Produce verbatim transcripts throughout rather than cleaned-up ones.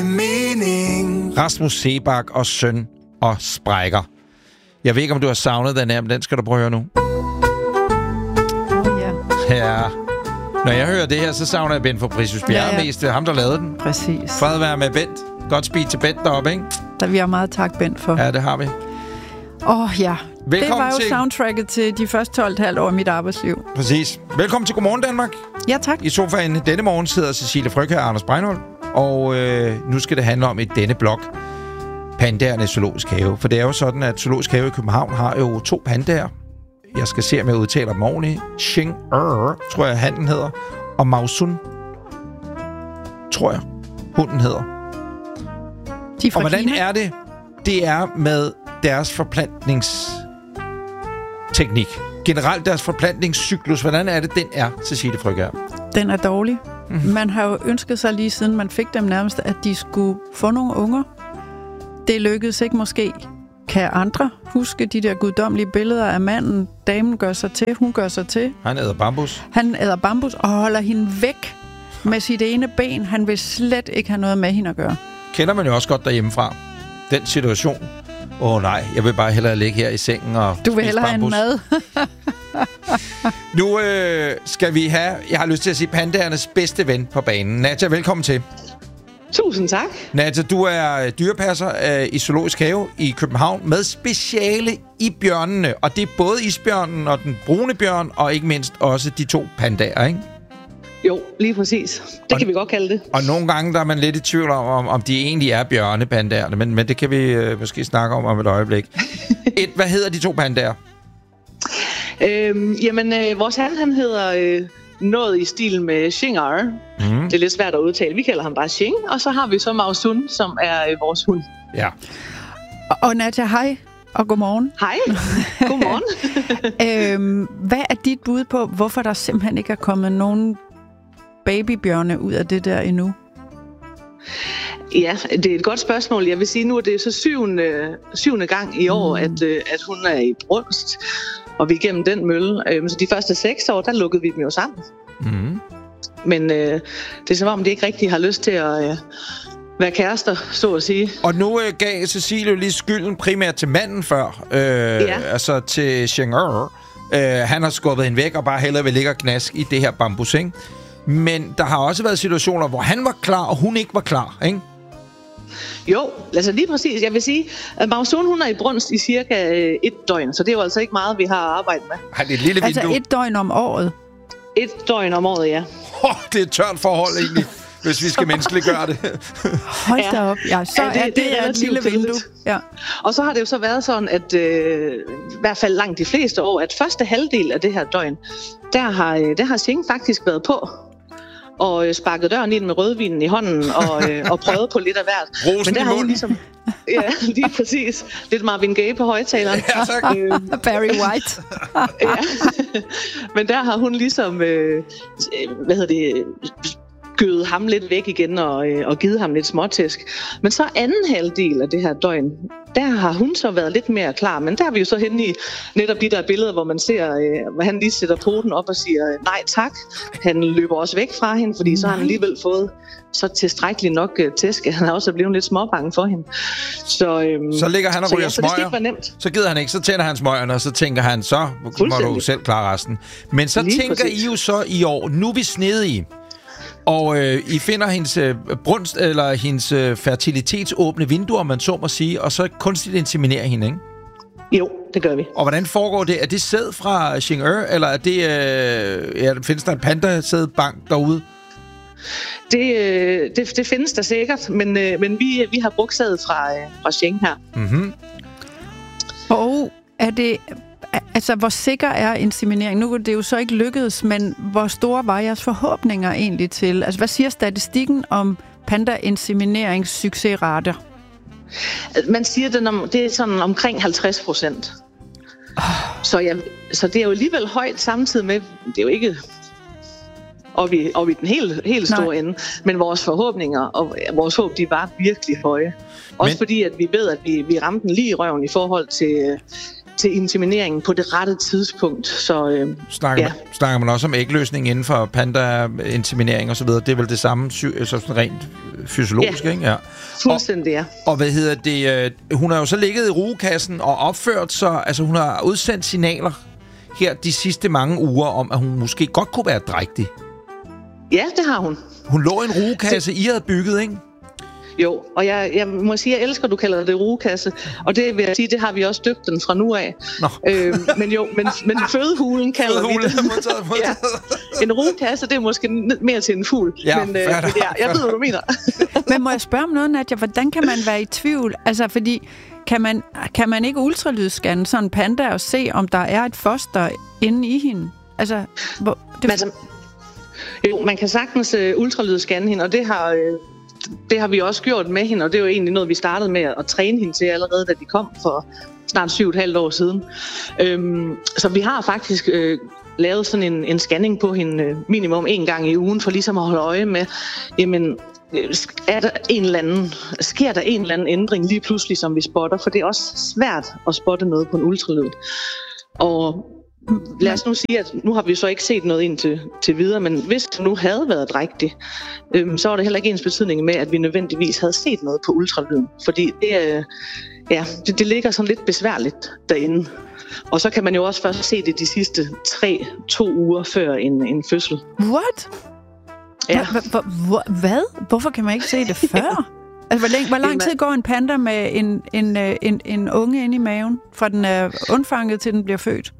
Mening. Rasmus Seebach og Søn og Sprækker. Jeg ved ikke, om du har savnet den her, men den skal du prøve at høre nu. Oh, ja. Ja. Når jeg hører det her, så savner jeg Bent Fabricius Bjerre ja, ja. mest. Det er ham, der lavede den. Præcis. Fred være med Bent. Godt speed til Bent deroppe, ikke? Der vi har meget tak, Bent, for. Ja, det har vi. Åh, oh, ja. Velkommen det var jo til... soundtracket til de første tolv komma fem år af mit arbejdsliv. Præcis. Velkommen til Godmorgen Danmark. Ja, tak. I sofaen denne morgen sidder Cecilie Frøkjær og Anders Breinholt. Og øh, nu skal det handle om i denne blok pandaerne i Zoologisk Have. For det er jo sådan, at Zoologisk Have i København har jo to pandaer. Jeg skal se, om jeg udtaler dem ordentligt. Xing-er, tror jeg, handen hedder. Og Mausun, tror jeg, hunden hedder. De er fra og hvordan Kina. er det? Det er med deres forplantningsteknik. Generelt deres forplantningscyklus. Hvordan er det, den er, Cecilie Frøkjær? Den er dårlig. Mm. Man har jo ønsket sig lige siden man fik dem nærmest, at de skulle få nogle unger. Det lykkedes ikke måske. Kan andre huske de der guddommelige billeder af manden? Damen gør sig til, hun gør sig til. Han æder bambus. Han æder bambus og holder hende væk med sit ene ben. Han vil slet ikke have noget med hende at gøre. Kender man jo også godt derhjemmefra. Den situation. Åh oh, nej, jeg vil bare hellere ligge her i sengen og Du vil hellere bambus. have en mad. Nu øh, skal vi have, jeg har lyst til at sige, pandaernes bedste ven på banen. Nadja, velkommen til. Tusind tak. Nadja, du er dyrepasser øh, i Zoologisk Have i København med speciale i bjørnene. Og det er både isbjørnen og den brune bjørn, og ikke mindst også de to pandaer, ikke? Jo, lige præcis. Det og, kan vi godt kalde det. Og nogle gange der er man lidt i tvivl om, om de egentlig er bjørnepandaerne, men, men det kan vi øh, måske snakke om om et øjeblik. Et, hvad hedder de to pandaer? Øhm, jamen, øh, vores han, han hedder øh, noget i stil med Xing-er. Mm. Det er lidt svært at udtale. Vi kalder ham bare Xing. Og så har vi så Mausun, som er øh, vores hund. Ja. Og, og Nadja, hej. Og godmorgen. Hej. Godmorgen. øhm, hvad er dit bud på, hvorfor der simpelthen ikke er kommet nogen babybjørne ud af det der endnu? Ja, det er et godt spørgsmål. Jeg vil sige, nu er det så syvende, syvende gang i år, mm. at, at hun er i brunst. Og vi er igennem den mølle. Så de første seks år, der lukkede vi dem jo sammen. Mm. Men øh, det er som om, de ikke rigtig har lyst til at øh, være kærester, så at sige. Og nu øh, gav Cecilie jo lige skylden primært til manden før. Øh, ja. Altså til Xing-er. Øh, han har skubbet hende væk og bare hellere vil ligge og knask i det her bambus, ikke? Men der har også været situationer, hvor han var klar, og hun ikke var klar, ikke? Jo, altså lige præcis. Jeg vil sige, at Mausun, hun er i brunst i cirka øh, et døgn, så det er jo altså ikke meget, vi har arbejdet med. Ej, det er et lille vindue. Altså et døgn om året? Et døgn om året, ja. Oh, det er et tørt forhold egentlig, hvis vi skal menneskeliggøre det. Hold da op. Ja, så ja, det, er det, det er et lille vindue. Ja. Og så har det jo så været sådan, at øh, i hvert fald langt de fleste år, at første halvdel af det her døgn, der har, der har Xing faktisk været på. Og øh, sparket døren ind med rødvinen i hånden og, øh, og prøvet på lidt af hvert. Rosen Men der i munden. Ligesom, ja, lige præcis. Lidt Marvin Gaye på højtaleren. Ja, tak. Øh, Barry White. ja. Men der har hun ligesom, øh, hvad hedder det, gødet ham lidt væk igen og, øh, og givet ham lidt småtæsk. Men så anden halvdel af det her døgn, der har hun så været lidt mere klar. Men der er vi jo så henne i netop de der billeder, hvor man ser, øh, hvor han lige sætter poten op og siger nej tak. Han løber også væk fra hende, fordi så har han alligevel fået så tilstrækkeligt nok øh, tæsk, at han er også blevet lidt småbange for hende. Så, øhm, så ligger han og ryger så, ja, smøger. så, nemt. så gider han ikke, så tænder han smøgerne, og så tænker han, så må du selv klare resten. Men så lige tænker præcis. I jo så i år, nu er vi snedige. Og øh, I finder hendes øh, brunst, eller hendes øh, fertilitetsåbne vindue, om man så må sige, og så kunstigt inseminerer hende, ikke? Jo, det gør vi. Og hvordan foregår det? Er det sæd fra Xing-er, eller er det, øh, ja, findes der en panda-sædbank derude? Det, øh, det, det findes der sikkert, men, øh, men vi, vi har brugt sædet fra, øh, fra Xing her. Mm-hmm. Og er det... Altså, hvor sikker er inseminering? Nu er det jo så ikke lykkedes, men hvor store var jeres forhåbninger egentlig til? Altså, hvad siger statistikken om panda-insemineringssuccesrater? Man siger, at det er sådan omkring halvtreds procent. Oh. Så, ja, så det er jo alligevel højt samtidig med, det er jo ikke oppe i, op i den helt, helt store ende, men vores forhåbninger og vores håb, de var virkelig høje. Også men... fordi, at vi ved, at vi, vi ramte den lige i røven i forhold til... til insemineringen på det rette tidspunkt. Så, øh, snakker, ja. man, snakker man også om ægløsning inden for panda-inseminering og så videre? Det er vel det samme, så sådan rent fysiologisk, ja. ikke? Ja. Fuldstændig, ja. Og, og hvad hedder det? Øh, hun har jo så ligget i rugekassen og opført sig, altså hun har udsendt signaler her de sidste mange uger om, at hun måske godt kunne være drægtig. Ja, det har hun. Hun lå i en rugekasse, I havde bygget, ikke? Jo, og jeg, jeg må sige, jeg elsker, at du kalder det rugekasse. Og det vil jeg sige, det har vi også døbt den fra nu af. Øh, men jo, men, men fødehulen kalder fødehulen vi det. Modtaget, modtaget. Ja. En rugekasse, det er måske mere til en fugl. Ja, men, øh, men ja, jeg ved, hvad du mener. Men må jeg spørge om noget, Nadia? Hvordan kan man være i tvivl? Altså, fordi kan man, kan man ikke ultralydsscanne sådan en panda og se, om der er et foster inde i hende? Altså, hvor, det... Men, altså, jo, man kan sagtens uh, ultralydsscanne hende, og det har... Uh, Det har vi også gjort med hende, og det er jo egentlig noget, vi startede med at træne hende til allerede, da de kom for snart syv og et halvt år siden. Øhm, så vi har faktisk øh, lavet sådan en, en scanning på hende øh, minimum en gang i ugen, for ligesom at holde øje med, jamen, er der en eller anden, sker der en eller anden ændring lige pludselig, som vi spotter, for det er også svært at spotte noget på en ultralyd. Og lad os nu sige, at nu har vi så ikke set noget ind til, til videre, men hvis det nu havde været drægtig, øhm, så var det heller ikke ens betydning med, at vi nødvendigvis havde set noget på ultralyden. Fordi det, øh, ja, det, det ligger sådan lidt besværligt derinde. Og så kan man jo også først se det de sidste tre, to uger før en, en fødsel. What? Ja. Hvad? Hvorfor kan man ikke se det før? Altså, hvor, længe, hvor lang tid går en panda med en, en, en, en unge inde i maven, fra den er undfanget til den bliver født?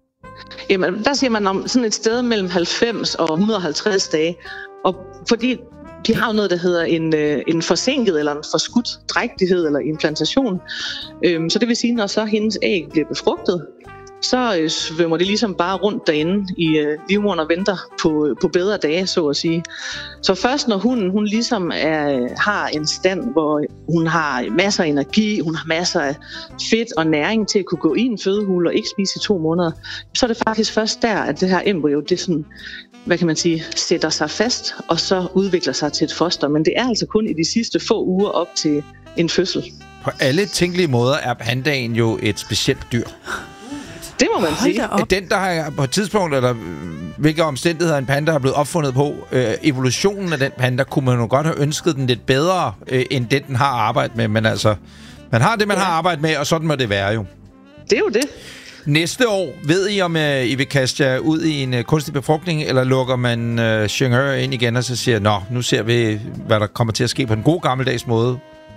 Jamen, der siger man om sådan et sted mellem halvfems og et hundrede og halvtreds dage. Og fordi de har jo noget, der hedder en, en forsinket eller en forskudt drægtighed eller implantation. Øhm, så det vil sige, når så hendes æg bliver befrugtet, så øh, svømmer det ligesom bare rundt derinde i øh, livmoderen og venter på, på bedre dage, så at sige. Så først når hunden hun ligesom er, har en stand, hvor hun har masser af energi, hun har masser af fedt og næring til at kunne gå i en fødehule og ikke spise i to måneder, så er det faktisk først der, at det her embryo, det sådan, hvad kan man sige, sætter sig fast og så udvikler sig til et foster. Men det er altså kun i de sidste få uger op til en fødsel. På alle tænkelige måder er pandaen jo et specielt dyr. Det må man sige. Den, der har på et tidspunkt, eller hvilke omstændigheder en panda har blevet opfundet på, øh, evolutionen af den panda, kunne man jo godt have ønsket den lidt bedre, øh, end det, den har arbejdet med. Men altså, man har det, man ja. har arbejdet med, og sådan må det være jo. Det er jo det. Næste år, ved I, om øh, I vil kaste jer ud i en øh, kunstig befrugtning, eller lukker man øh, Chang'e ind igen, og så siger, nå, nu ser vi, hvad der kommer til at ske på den gode gammeldags måde?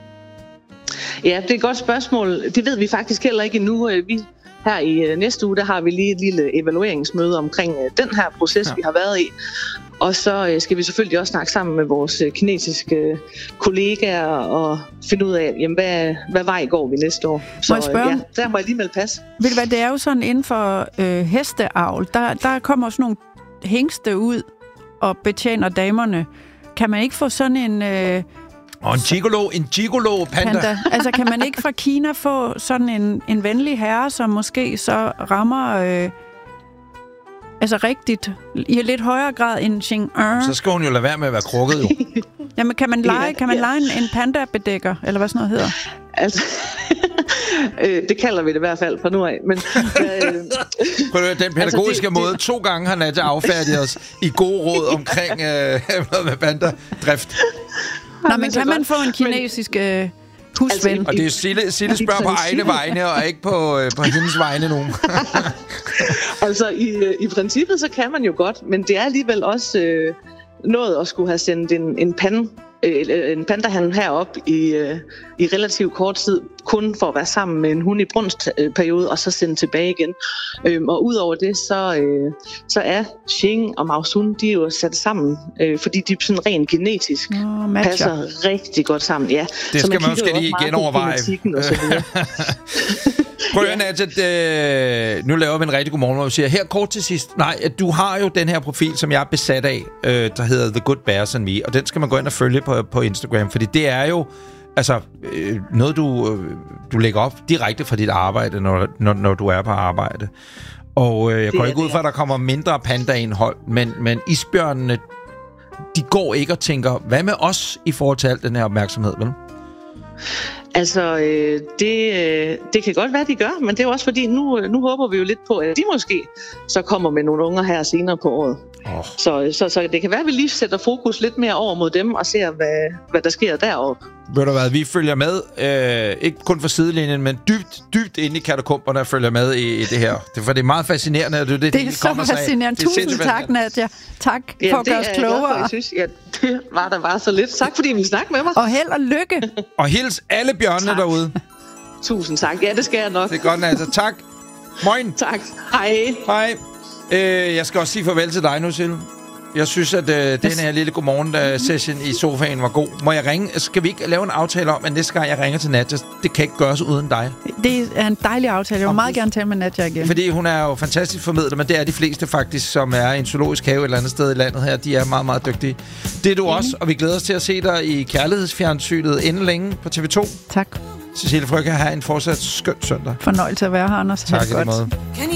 Ja, det er et godt spørgsmål. Det ved vi faktisk heller ikke endnu. Vi Her i næste uge, der har vi lige et lille evalueringsmøde omkring den her proces, ja. vi har været i. Og så skal vi selvfølgelig også snakke sammen med vores kinesiske kollegaer og finde ud af, jamen, hvad, hvad vej går vi næste år. Så må jeg spørge? Ja, der må jeg lige melde pas. Ved du hvad, det er jo sådan inden for øh, hesteavl, der, der kommer også nogle hængste ud og betjener damerne. Kan man ikke få sådan en... Øh, Og en gigolo, en gigolo panda. panda. Altså, kan man ikke fra Kina få sådan en, en venlig herre, som måske så rammer øh, altså rigtigt i lidt højere grad end Chang'e? Så skal hun jo lade være med at være krukket, jo. Jamen, kan man lege, kan man lege en, en panda-bedækker, eller hvad sådan noget hedder? Altså, øh, det kalder vi det i hvert fald fra nu af. Men, øh, Prøv at høre, den pædagogiske altså, det, måde, det... to gange har Nadia affærdiget os i gode råd omkring øh, med panda-drift. Nå, men kan man få en kinesisk øh, husven? Altså, og det er Sille, Sille spørger på egne vegne, og ikke på, øh, på hendes vegne nogen. Altså, i, i princippet, så kan man jo godt, men det er alligevel også øh, noget at skulle have sendt en, en pande, øh, en pandahan herop i, øh, i relativt kort tid, kun for at være sammen med en hund i brunstperiode, og så sende tilbage igen. Øhm, og udover det, så, øh, så er Xing og Maosun, de er jo sat sammen, øh, fordi de sådan rent genetisk oh, passer rigtig godt sammen. Ja, det så skal man måske lige genoverveje. Prøv at Nadia, at nu laver vi en rigtig god morgen, hvor vi siger, her kort til sidst, nej, at du har jo den her profil, som jeg er besat af, øh, der hedder The Good Bears and Me, og den skal man gå ind og følge på, på Instagram, fordi det er jo altså øh, noget, du, øh, du lægger op direkte fra dit arbejde, når, når, når du er på arbejde. Og øh, jeg går ikke ud fra, at der kommer mindre panda-indhold, men, men isbjørnene, de går ikke og tænker, hvad med os i forhold til al den her opmærksomhed, vel? Altså, øh, det, øh, det kan godt være, de gør, men det er jo også fordi, nu, nu håber vi jo lidt på, at de måske så kommer med nogle unger her senere på året. Oh. Så, så, så det kan være, at vi lige sætter fokus lidt mere over mod dem og ser, hvad, hvad der sker deroppe. Ved du hvad, vi følger med, øh, ikke kun fra sidelinjen, men dybt, dybt inde i katakomberne og følger med i, i det her. Det, for det er meget fascinerende, at det, det, det er så fascinerende. Tusind tak, Nadia. Tak ja, for at gøre os klogere. Jeg synes, ja, det var der bare så lidt. Tak, fordi vi snakkede med mig. Og held og lykke. Og hils alle bjørnene tak. Derude. Tusind tak. Ja, det skal jeg nok. Det er godt, Nadia. Tak. Moin. Tak. Hej. Hej. Øh, jeg skal også sige farvel til dig nu, Sille. Jeg synes, at øh, den her lille godmorgen-session i sofaen var god. Må jeg ringe? Skal vi ikke lave en aftale om, at næste gang jeg ringer til Nadia, det kan ikke gøres uden dig? Det er en dejlig aftale. Jeg vil meget gerne tale med Nadia igen. Fordi hun er jo fantastisk formidler, men det er de fleste faktisk, som er i en zoologisk have et eller andet sted i landet her. De er meget, meget dygtige. Det er du Enig. Også, og vi glæder os til at se dig i Kærlighedsfjernsynet inden længe på T V to. Tak. Cecilie Frøkjær, have en fortsat skøn søndag. Fornøjelse at være her, Anders. Tak i lige måde.